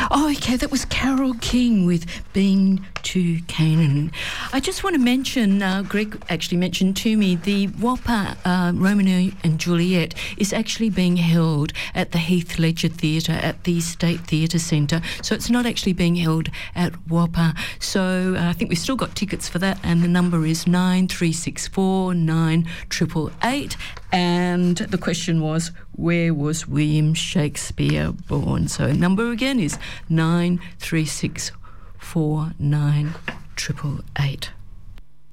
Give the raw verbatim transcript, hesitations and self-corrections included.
Oh, okay, that was Carole King with Been to Canaan. I just want to mention, uh, Greg actually mentioned to me, the Whopper uh, Romeo and Juliet is actually being held at the Heath Ledger Theatre at the State Theatre Centre. So it's not actually being held at Whopper. So uh, I think we've still got tickets for that, and the number is nine three six four nine eight eight eight. And the question was, where was William Shakespeare born? So number again is nine three six four nine eight eight eight.